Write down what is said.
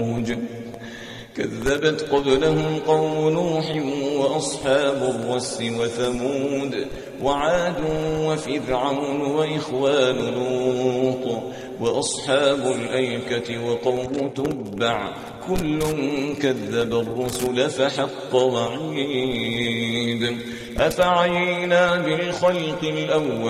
كذبت قبلهم قوم نوح وأصحاب الرس وثمود وعاد وفرعون وإخوان لوط وأصحاب الأيكة وقوم تبع كل كذب الرسل فحق وعيد. أفعينا بالخلق الأول